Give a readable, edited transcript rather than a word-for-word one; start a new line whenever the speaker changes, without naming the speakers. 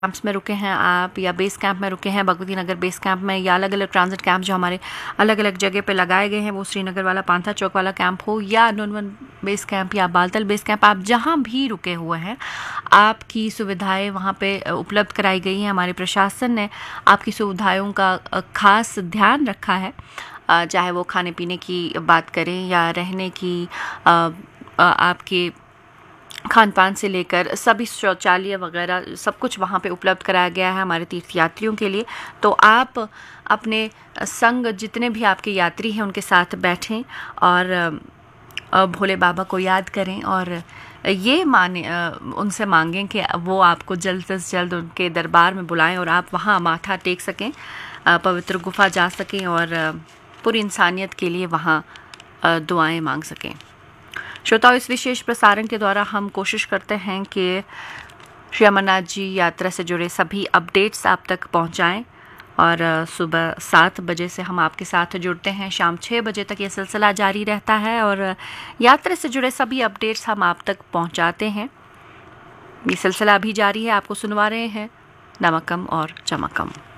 Camps में रुके हैं आप, या बेस कैंप में रुके हैं भगवती नगर बेस कैंप में, या अलग अलग ट्रांजिट कैंप जो हमारे अलग अलग जगह पे लगाए गए हैं, वो श्रीनगर वाला पांथा चौक वाला कैंप हो या नूनवन बेस कैंप या बालतल बेस कैंप, आप जहां भी रुके हुए हैं आपकी सुविधाएं वहां पे उपलब्ध कराई गई हैं। हमारे प्रशासन ने आपकी सुविधाओं का खास ध्यान रखा है, चाहे वो खाने पीने की बात करें या रहने की, आपके खान पान से लेकर सभी शौचालय वगैरह सब कुछ वहाँ पे उपलब्ध कराया गया है हमारे तीर्थयात्रियों के लिए। तो आप अपने संग जितने भी आपके यात्री हैं उनके साथ बैठें और भोले बाबा को याद करें और ये उनसे मांगें कि वो आपको जल्द से जल्द उनके दरबार में बुलाएं और आप वहाँ माथा टेक सकें, पवित्र गुफा जा सकें और पूरी इंसानियत के लिए वहाँ दुआएं मांग सकें। श्रोताओं, इस विशेष प्रसारण के द्वारा हम कोशिश करते हैं कि श्री अमरनाथ जी यात्रा से जुड़े सभी अपडेट्स आप तक पहुंचाएं और सुबह 7 बजे से हम आपके साथ जुड़ते हैं, शाम 6 बजे तक ये सिलसिला जारी रहता है और यात्रा से जुड़े सभी अपडेट्स हम आप तक पहुंचाते हैं। ये सिलसिला अभी जारी है, आपको सुनवा रहे हैं नमकम और चमकम।